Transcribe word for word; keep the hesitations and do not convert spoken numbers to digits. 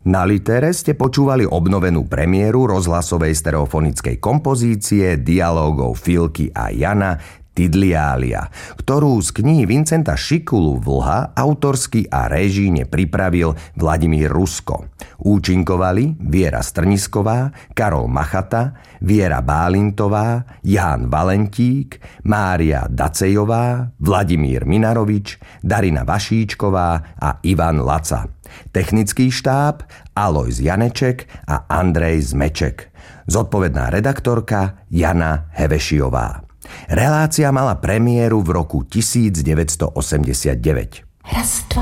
Na Litere ste počúvali obnovenú premiéru rozhlasovej stereofonickej kompozície dialógov Filky a Jana Tidliália, ktorú z kníh Vincenta Šikulu Vlha autorsky a réžíne pripravil Vladimír Rusko. Účinkovali Viera Strnisková, Karol Machata, Viera Bálintová, Ján Valentík, Mária Dacejová, Vladimír Minarovič, Darina Vašíčková a Ivan Laca. Technický štáb Alojz Janeček a Andrej Zmeček. Zodpovedná redaktorka Jana Hevešiová. Relácia mala premiéru v roku devätnásť osemdesiatdeväť. Raz, dva,